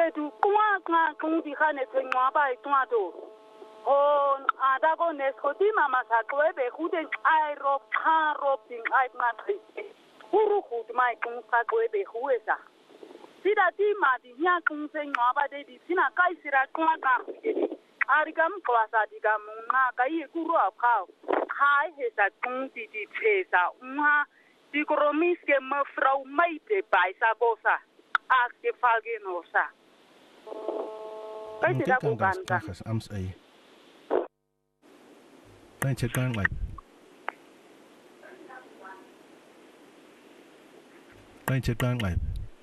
du kwa di khane tsengwa ba itwa do o ada go neskoti mama sa kwebe khuden ai ro kha ro ding ai ma tri uru khud mai kung sa kwebe khuesa sida ti ma di nya kung tsengwa ba de di sina kai sira kwa ka arigam kwasa digam na kai kuru apha khai hesa kung di tesa unha di kromis ke mevrou meite by sa bosa as ke falgenosa kai tidak bukan kan ams ai kai cekang lai kai cekang lai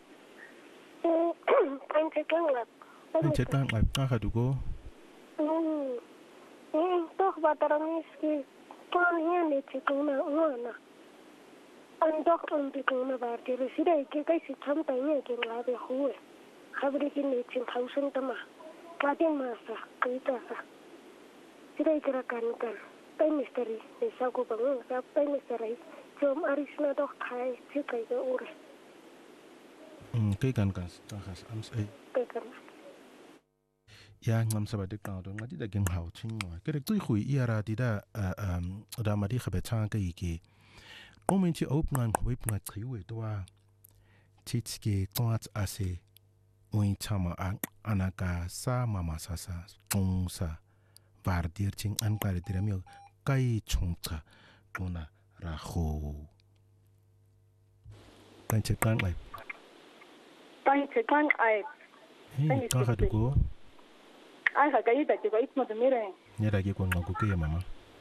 ka dugo toch bataramiski kan yani cikuna wana andok umpikuna bartiri sidai ke kai si champanya ke ngabe huwe khabri ki ne chin thausun tama katin masa kaita sa sidai kira kan kai misteri ne sago bangun sa kai misteri jom arisna dok khai cikai ke ure kai kan tahas ams ai kai kan ya ngam sabadik na do ngati da gen hau chingwa kere tui khui iara di da madi khabe chang ka iki komenchi opnan khwip nga khiwe to wa chitske kwat ase oin chama anaka sa mama sa tongsa vardir ching an kare diramyo kai chongcha kuna raho kan chekan ai hey ka dugo ai ka kai da ke ko itmo de mire ne da ke ko ngo ke mama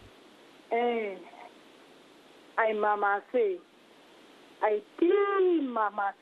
ai mama se ai ti mama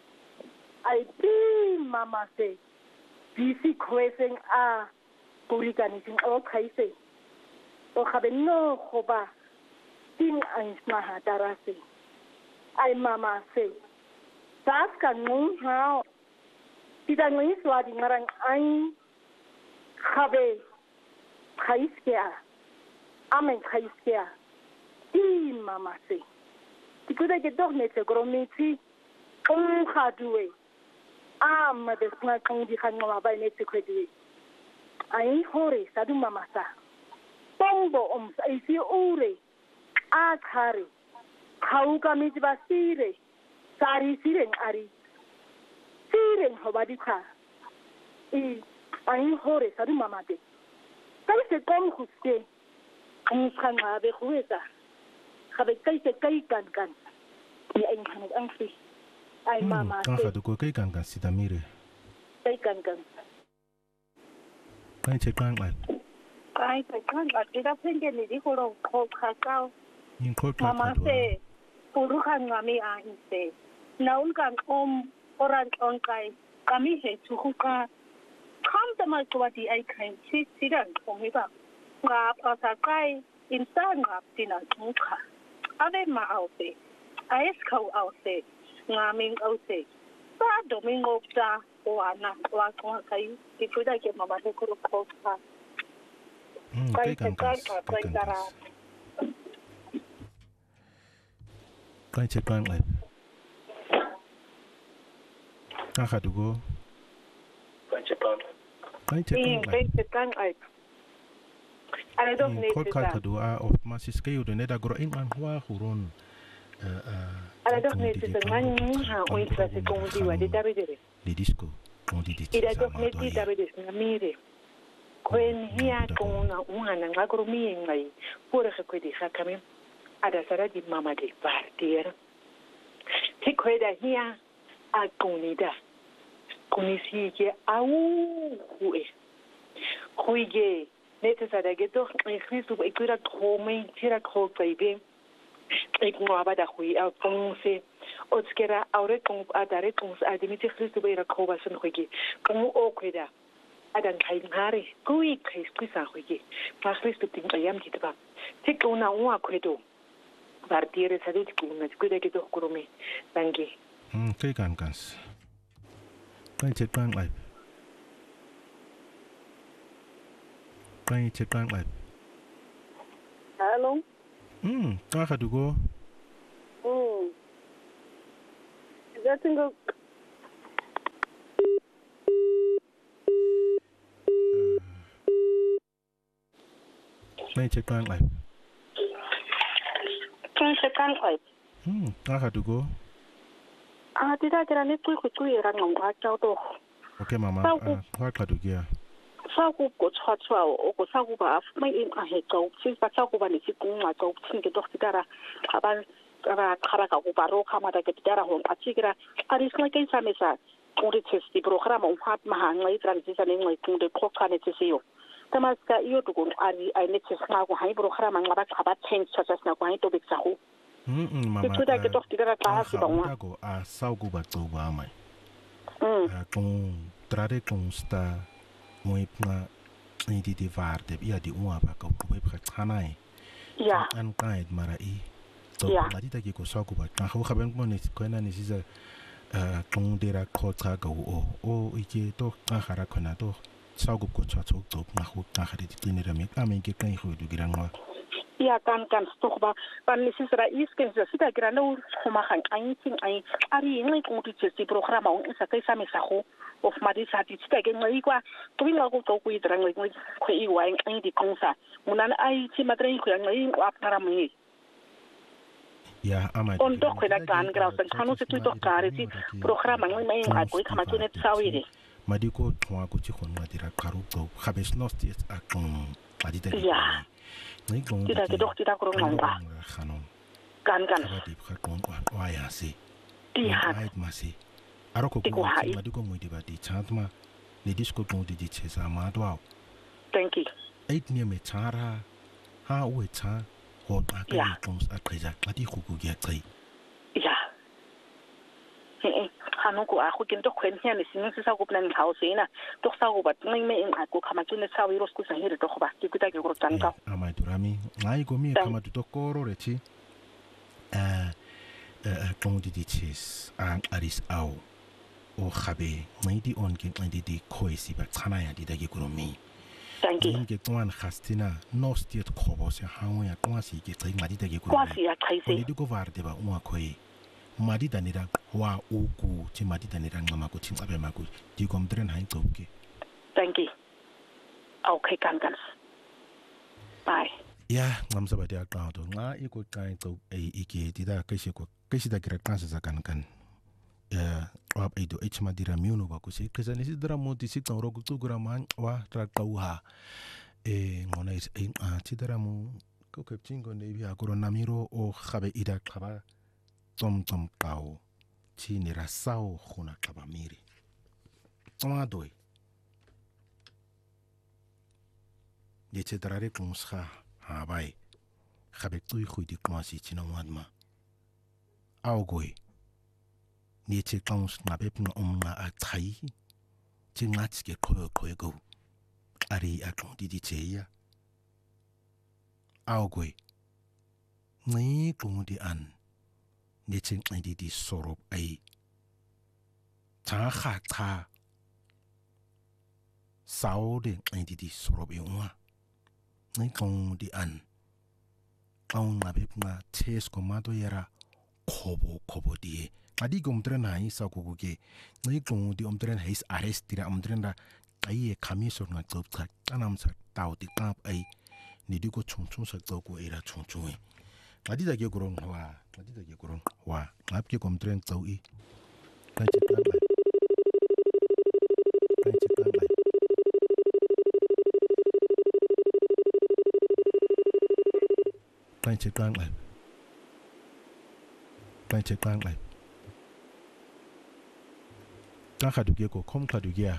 se bisi kweseng a purikani sing o khaise o khabe no khoba tin ai smaha darase ai mama se tas kan nung hao tidak ngi swadi ngarang ai khabe khaiskia amen khaiskia ti mama se tikuda ke doch ne se gromiti on khadwe ma de sna kong di khanwa ba ne se khedi ai hore sadu mama sa bombo sai si ure a khare khauka mi ba sire sari sire ari sire hobadi kha ai hore sadu mama de kai se kom khuste ang khanga be khuesa khabe kai se kai kan ni ai khang ang si ai mama ka khadu ko kai kan sitamire kai kan kai che kan ai ida penge ni di ko ko khasao in ko mama se puru khanga mi a se naun kan oran on kai kami he chuka kam tama kwati ai kai sidan kongiba nga pasa kai insan nga tina chuka ave ma ause ais kau ause nga ming ause sa domingo ta wana wa ko kai ikuda ke mama de ko ka kai kan kai che kan ai ka khadugo kai che kan ai I don't need to cut to of masis kayo do neda gro in an hua huron I don't need to man ha o itra se con di wa de Davide di disco on di disco ida don't need to Davide na mire kwen hia con una nga gro mi ngai pure ke kwedi ha kame ada sara di mama de partir ti kweda hia a konida konisi ke au ue kuige nete sadage doch Christus ikura komei tira ko baby ik ngaba da hui a ponse otskera aure kon adare kon adimiti Christus beira ko basen kuige komu okweda adan kai ngare kui Christus sa kuige pa Christus tin ayam kitba tikuna uwa kwedo partire sadut kuna kuida ke doch kurome dangi kai kan kai che kan ai kai che kan ai hello ka khadugo That's Kan je kan live. Kan je kan live. Gaat u go? Tidak kira ni kui orang ngomong kau tu. Oke mama. Wat gaat u kia? Sao ku ko chwa o ko sao ku ba mai im a he kau. Si ba sao ku ba ni si kung ma kau sin ke dok tidara. Aban kara ka ku baro kama da ke tidara hon. Aci kira aris ngai kai sa mesa. Uri testi programa hat mahang ngai transition ngai kung de kok ka ne tsio. Tamas ka iyo tu kun ari ai ne tses nga ku hai programa ngaba ka change sa na ku hai to bik sa hu. Mama. Itu dah kita tidak tahu sih bang. Aku asal ku batu bamai. Kung trade kung sta moi pna ini di varde ia di uma ba kau ku bek kanai. Ya. An kait marai. To lagi tak ku sa ku ba. Kau khaben mo ni ko na ni sisa kung dira ko ta go o ike to khara kona to sa ku ko cha to na ku ta khari ti ni rami amen ke kai hu du girangwa. Iya kan stok ba pan ni sisra isken sida grano khoma khan ai ting ai ari ngai kung ti si programa on sa kai sa me sa ho of mari sa ti sida ge ngai kwa to wi ngago to ku idra ngai ko i wa ai di kung sa munan ai ti madrai ku ngai wa para mi ya ama on dok na kan grau san kanu se tu to kare ti programa ngai mai ai ko kama tu net sawire madiko twa ku ti khon madira karu to khabes nosti akon adita ya tidak tidak kurang mangga kan di khakon wa ya si dia masih aroko ko madiko mo di ba di chantma ni disco ko di chesa ma do thank you ait ni me chara ha we cha ho ta ka tons a kheza ati khuku ge tsai ya hanu ko a khu kin to kwen hian ni sin sa ko plan house ina to sa ko bat ngai me in a ko khama tune sa wi ros ku sa hire to khoba ki kuta ke ko tan ka ama durami ngai ko mi khama to koro re chi kong di chis ang aris au o khabe ngai di on ke ngai di khoi si ba chana ya di da ke ko mi thank you ke tuan khastina no stiet khobo se hawo ya kwa si ke tsai ngadi da ke ko kwa si ya khai se di ko var de ba uma khoi madi danira wa uku ti madi danira ngama ko tin abe maku di kom dren hain toke thank you okay kan bye ya ngam sa ba dia ka to nga iko kai to e ike ti da kai si da kira kan sa kan op e do h madira miuno ba ku si kesa ni si dra mo ti si tan ro ku tu graman wa tra ka wa ngona is ti dra mo ko ke tingo ne bi akoro namiro o khabe ida khaba tom kau chi ni rasao khuna kaba miri toma doi de che drare kumsha ha bai khabe tui khu di kwasi china wadma au goi ni che kaus na bep na omna a thai chi ngats ke ko go ari a klong di che ya au goi ni klong di an ni ching ai di sorop ai cha kha cha sao de ai di sorop yongwa ni kong di an kaung na bep na ches ko ma do yara khobo di adi gomtren hai sa ko ge ni kong di omtren hais arrest tira omtren ra ai khami sor na top tha anam sa tao ti kap ai ni di ko chung sa to ko era chung adi da ge gorong wa ap ke gomtren tau I kai chi kan lai Kai che klang lai ta khadu ge ko khom khadu ge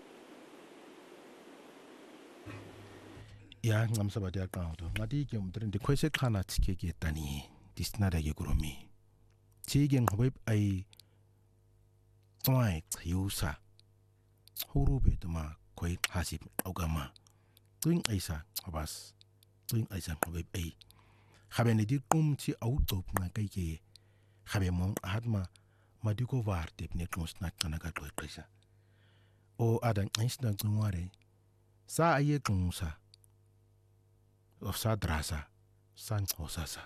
ya ngam sa ba dia ka to ngadi ge mudren de khoise khana chike ge tani disna da ge gromi chi gen hobe ai toy yusa huru be tuma koi hasib ogama tuing aisa abas tuing aisa hobe ai khabe ni di kum chi auto na kai ke khabe mong hatma madiko var tip ne kons na kana ka to kaisa o adan einstein tunware sa aye kunsa of sa drasa san hosasa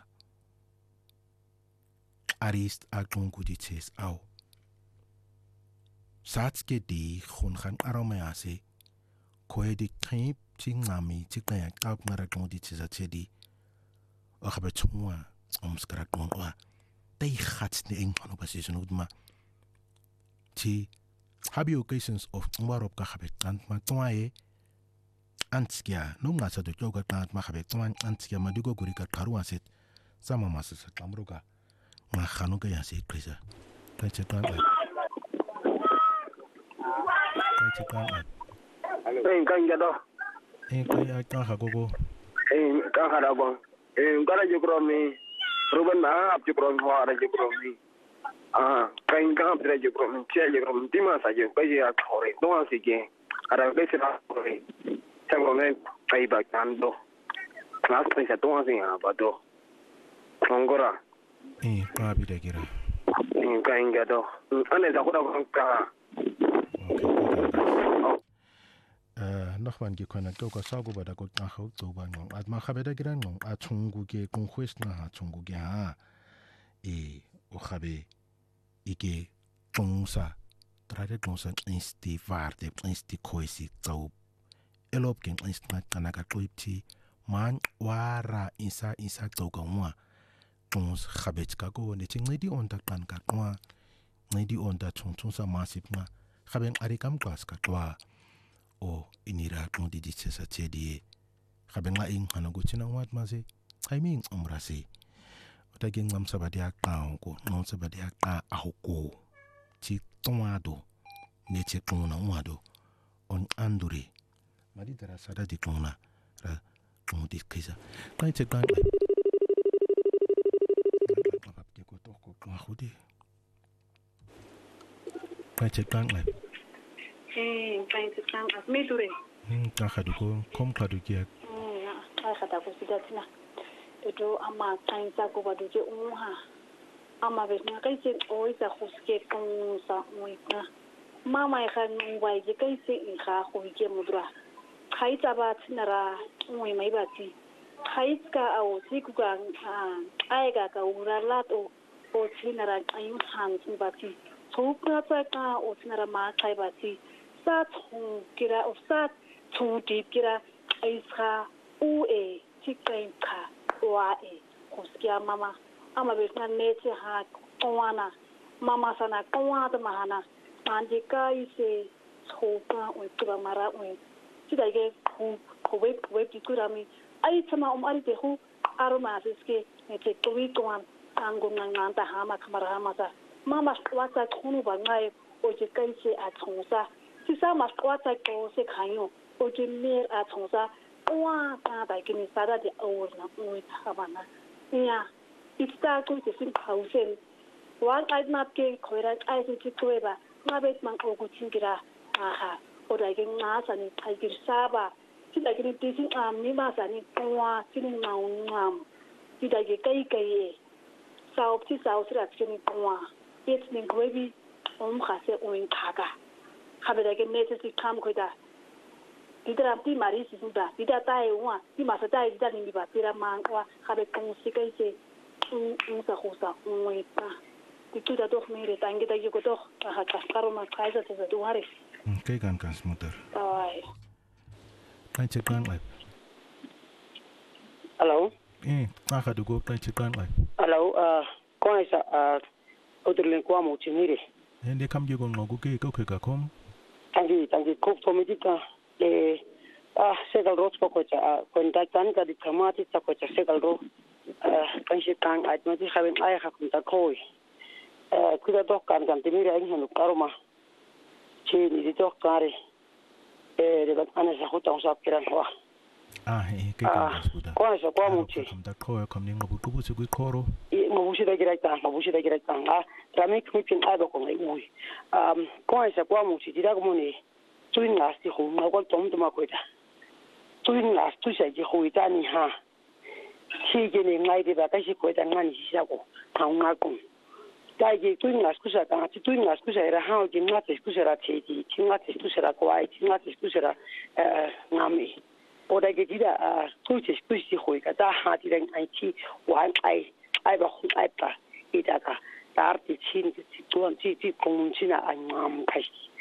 arist akon kudi ches au satske di khon khan arome ase koe di trip ngami kaya kap ngarak di tisa tedi o khabe chungwa skara konwa dai khats ni eng hanu basi sunod ma ti habi occasions of ngwarop ka khabe tant ma twae antskia no nga sa do ka tant ma khabe twan antskia ma digo guri ka karuan set sama masa sa kamruga nga khanu ka ya se krisa ka chetan kan jado kaya ka gogo kan hada gon ngara jikro mi ruben ma ap jikro ho ara jikro mi kan kan ap jikro mi che jikro mi tima sa je kai ya thore do asi ke ara kai sira thore tango me pai ba kando class pe sa do asi ha ba do ngora ka bi de gira kan jado ane da ko ka nachman gekona ko sago bada ko ta ho to ba ngong at ma khabeda gira ngong a chungu ge kung khwes na ha chungu ge ha o khabe ike tungsa trade tungsa insti varte insti koisi tau elop gen insti na kana ka toipti man wara isa tau ka wa tungs khabe ka ko ne ching di on ta kan ka wa di on ta chung sa masip na khabeng arikam klas ka twa o inira kung di sa tedi khabeng la ing hanago chinang wat mase timing umrase otageng ngam sabadia tao ko non sabadia ta ahoko chi tomado ne che tona wado on andure madi dara sada di tona ra kung di kisa kai che kan lapap ke ko to ko khudi kai che kan trying to sound as me dure ka khadu ko kom khadu kia khata ko sidatina eto ama trying sa ko badu je ama besna kai se oi sa khuske kon sa moika mama khan ngwai je kai se kha ko ke mudra khai ta ba tsinara ngoi mai ba ti khai ka au si ku ga ai ga ka ura lat o tsinara ai han sin ba ti thukra ka o tsinara ma khai ba ti sa thung kira of sa thung deep kira aisha ue chikai kha wa kuskia mama ama besna neche ha towana mama sana towana mahana anje kai se thoka o kira mara o sidage ko web dikurami ai chama ari te hu aroma seske neche towi toan angung nganta hama kamara hama sa mama wasa thunu bangai o je kai se a thongsa si sa mas kwata ko se khanyo o je mer a thongsa wa ta da kini sada de awur na o ta bana ya ista ko se sin pausen wa ai map ke khoira ai se titoeba ma bet man ko chingira aha o da ke nga sa ni ai gir saba si da kini tisin am ni ma sa ni wa sin na ngam si da ke kai sa op si sa o sira kini wa it's ning gwebi khase o in thaga khabeda ke nete si kam khoida didra ti mari si suda dida tai wa ti ma sa tai dida ni ba tira mang wa khabe kong si kai se sa khosa ngoi pa ti tu da doch mere tangi da yugo doch ha ka karo ma kaisa se do hare kai kan smuter ai kai che kan lai hello ta khadu go kai che kan lai hello ko isa otro kwa mo chimire ende kam je go ngogu ke ko ka kom tangi ko politika segal ro ko cha kontaktan ka di kamati ta ko cha segal ro kan shi kan atmati khaben ai kha kun ta khoi kuda dok kan timire ai hanu karoma chi ni di dok kare de ban ana sa khota usap kiran wa ke kan suda ko sa ko mu chi kam ta khoi kam ni ngobu ku su ku khoro mabushi da girakta rami kmipin ado ko ngai mui ko sa ko mu chi dira ko ni tuin las ti ho ma ko tom to ma ko ta tuin las tu sa ji ho ita ni ha chi ge ni ngai de ba ka shi ko ta ngani shi sa ko ta nga ko dai ge tuin las ku sa ta tuin las ku sa era ha o ji nga te ku sa ra che ji nga te ku sa ra ko ai nga te ku sa ra ngami o da ge dira tu chi ku si ho ka ta ha ti dang ai chi wan ai ba khun ai pa ita ka tar ti chin ti tuan ti kong china ai ngam kai